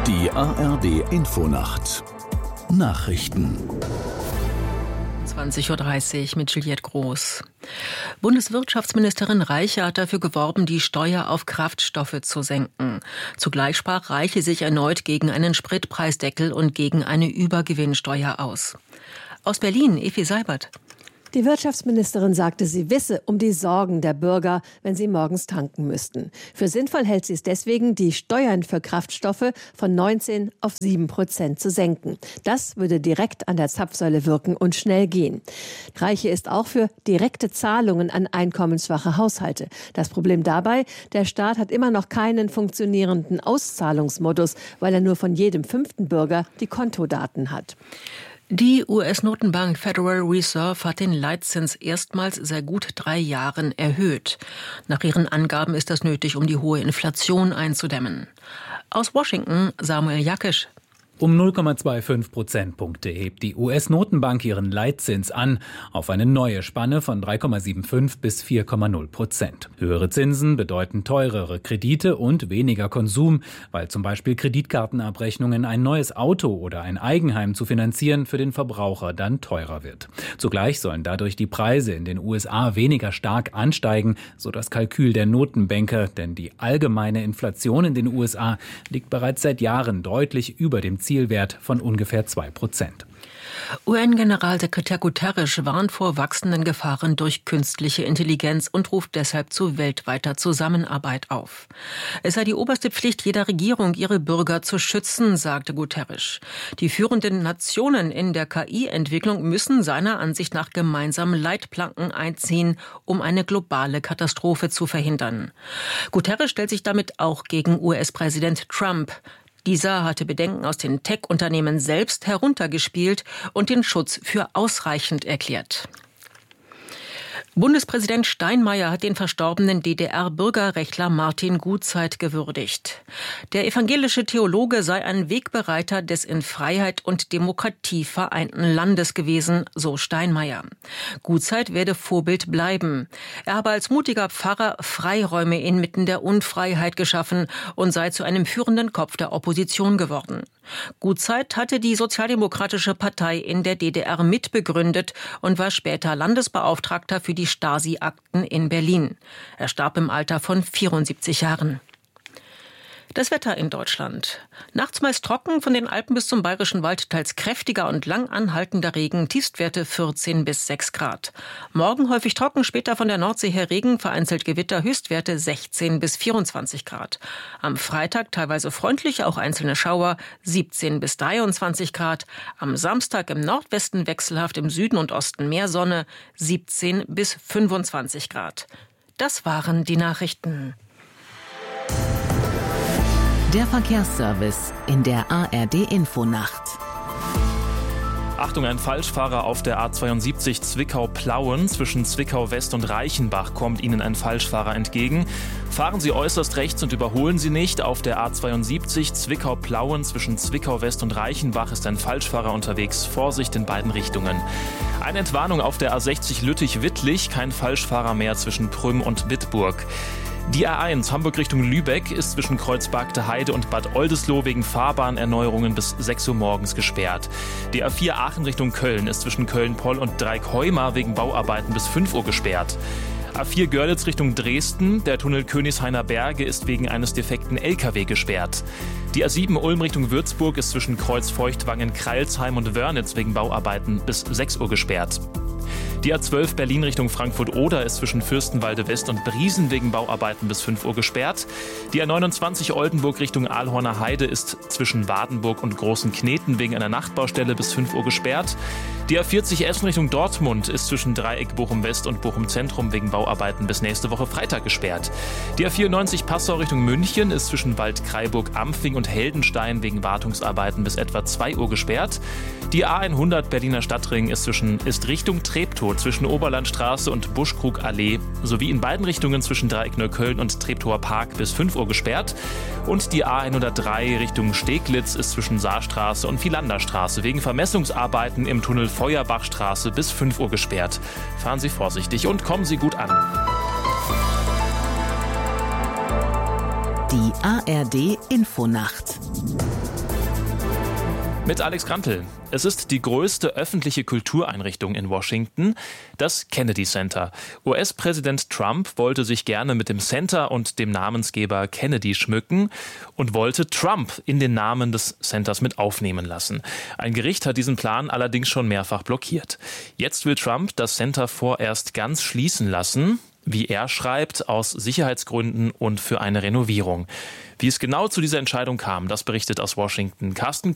Die ARD-Infonacht Nachrichten 20.30 Uhr mit Juliette Groß. Bundeswirtschaftsministerin Reiche hat dafür geworben, die Steuer auf Kraftstoffe zu senken. Zugleich sprach Reiche sich erneut gegen einen Spritpreisdeckel und gegen eine Übergewinnsteuer aus. Aus Berlin, Evi Seibert. Die Wirtschaftsministerin sagte, sie wisse um die Sorgen der Bürger, wenn sie morgens tanken müssten. Für sinnvoll hält sie es deswegen, die Steuern für Kraftstoffe von 19 auf 7% zu senken. Das würde direkt an der Zapfsäule wirken und schnell gehen. Reiche ist auch für direkte Zahlungen an einkommensschwache Haushalte. Das Problem dabei, der Staat hat immer noch keinen funktionierenden Auszahlungsmodus, weil er nur von jedem 5. Bürger die Kontodaten hat. Die US-Notenbank Federal Reserve hat den Leitzins erstmals seit gut 3 Jahren erhöht. Nach ihren Angaben ist das nötig, um die hohe Inflation einzudämmen. Aus Washington, Samuel Jakisch. Um 0,25 Prozentpunkte hebt die US-Notenbank ihren Leitzins an auf eine neue Spanne von 3,75 bis 4,0%. Höhere Zinsen bedeuten teurere Kredite und weniger Konsum, weil zum Beispiel Kreditkartenabrechnungen, ein neues Auto oder ein Eigenheim zu finanzieren für den Verbraucher dann teurer wird. Zugleich sollen dadurch die Preise in den USA weniger stark ansteigen, so das Kalkül der Notenbanker, denn die allgemeine Inflation in den USA liegt bereits seit Jahren deutlich über dem Zielwert von ungefähr 2%. UN-Generalsekretär Guterres warnt vor wachsenden Gefahren durch künstliche Intelligenz und ruft deshalb zu weltweiter Zusammenarbeit auf. Es sei die oberste Pflicht jeder Regierung, ihre Bürger zu schützen, sagte Guterres. Die führenden Nationen in der KI-Entwicklung müssen seiner Ansicht nach gemeinsam Leitplanken einziehen, um eine globale Katastrophe zu verhindern. Guterres stellt sich damit auch gegen US-Präsident Trump. Dieser hatte Bedenken aus den Tech-Unternehmen selbst heruntergespielt und den Schutz für ausreichend erklärt. Bundespräsident Steinmeier hat den verstorbenen DDR-Bürgerrechtler Martin Gutzeit gewürdigt. Der evangelische Theologe sei ein Wegbereiter des in Freiheit und Demokratie vereinten Landes gewesen, so Steinmeier. Gutzeit werde Vorbild bleiben. Er habe als mutiger Pfarrer Freiräume inmitten der Unfreiheit geschaffen und sei zu einem führenden Kopf der Opposition geworden. Gutzeit hatte die Sozialdemokratische Partei in der DDR mitbegründet und war später Landesbeauftragter für die Stasi-Akten in Berlin. Er starb im Alter von 74 Jahren. Das Wetter in Deutschland. Nachts meist trocken, von den Alpen bis zum Bayerischen Wald teils kräftiger und lang anhaltender Regen, Tiefstwerte 14 bis 6 Grad. Morgen häufig trocken, später von der Nordsee her Regen, vereinzelt Gewitter, Höchstwerte 16 bis 24 Grad. Am Freitag teilweise freundlich, auch einzelne Schauer, 17 bis 23 Grad. Am Samstag im Nordwesten wechselhaft, im Süden und Osten mehr Sonne, 17 bis 25 Grad. Das waren die Nachrichten. Der Verkehrsservice in der ARD-Infonacht. Achtung, ein Falschfahrer auf der A72 Zwickau-Plauen. Zwischen Zwickau-West und Reichenbach kommt Ihnen ein Falschfahrer entgegen. Fahren Sie äußerst rechts und überholen Sie nicht. Auf der A72 Zwickau-Plauen zwischen Zwickau-West und Reichenbach ist ein Falschfahrer unterwegs. Vorsicht in beiden Richtungen. Eine Entwarnung auf der A60 Lüttich-Wittlich. Kein Falschfahrer mehr zwischen Prüm und Bitburg. Die A1 Hamburg Richtung Lübeck ist zwischen Kreuzbergte Heide und Bad Oldesloe wegen Fahrbahnerneuerungen bis 6 Uhr morgens gesperrt. Die A4 Aachen Richtung Köln ist zwischen Köln-Poll und Dreieckheumar wegen Bauarbeiten bis 5 Uhr gesperrt. A4 Görlitz Richtung Dresden, der Tunnel Königshainer Berge ist wegen eines defekten LKW gesperrt. Die A7 Ulm Richtung Würzburg ist zwischen Kreuzfeuchtwangen, Kreilsheim und Wörnitz wegen Bauarbeiten bis 6 Uhr gesperrt. Die A12 Berlin Richtung Frankfurt-Oder ist zwischen Fürstenwalde West und Briesen wegen Bauarbeiten bis 5 Uhr gesperrt. Die A29 Oldenburg Richtung Ahlhorner Heide ist zwischen Wadenburg und Großen Kneten wegen einer Nachtbaustelle bis 5 Uhr gesperrt. Die A40 Essen Richtung Dortmund ist zwischen Dreieck Bochum West und Bochum Zentrum wegen Bauarbeiten bis nächste Woche Freitag gesperrt. Die A94 Passau Richtung München ist zwischen Waldkraiburg-Ampfing und Heldenstein wegen Wartungsarbeiten bis etwa 2 Uhr gesperrt. Die A100 Berliner Stadtring ist Richtung Treptow zwischen Oberlandstraße und Buschkrugallee sowie in beiden Richtungen zwischen Dreieck Neukölln und Treptower Park bis 5 Uhr gesperrt. Und die A103 Richtung Steglitz ist zwischen Saarstraße und Vilanderstraße wegen Vermessungsarbeiten im Tunnel Feuerbachstraße bis 5 Uhr gesperrt. Fahren Sie vorsichtig und kommen Sie gut an. Die ARD Infonacht. Mit Alex Grantl. Es ist die größte öffentliche Kultureinrichtung in Washington, das Kennedy Center. US-Präsident Trump wollte sich gerne mit dem Center und dem Namensgeber Kennedy schmücken und wollte Trump in den Namen des Centers mit aufnehmen lassen. Ein Gericht hat diesen Plan allerdings schon mehrfach blockiert. Jetzt will Trump das Center vorerst ganz schließen lassen, wie er schreibt, aus Sicherheitsgründen und für eine Renovierung. Wie es genau zu dieser Entscheidung kam, das berichtet aus Washington Carsten